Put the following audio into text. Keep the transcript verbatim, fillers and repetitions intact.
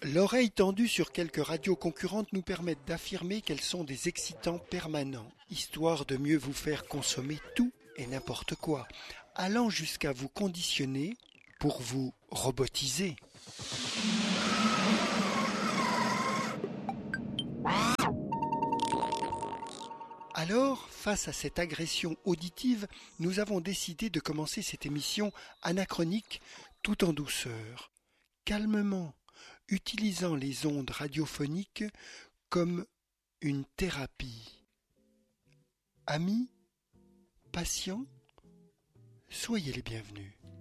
L'oreille tendue sur quelques radios concurrentes nous permettent d'affirmer qu'elles sont des excitants permanents, histoire de mieux vous faire consommer tout et n'importe quoi, allant jusqu'à vous conditionner pour vous robotiser. Alors, face à cette agression auditive, nous avons décidé de commencer cette émission anachronique tout en douceur, calmement, utilisant les ondes radiophoniques comme une thérapie. Amis, patients, soyez les bienvenus.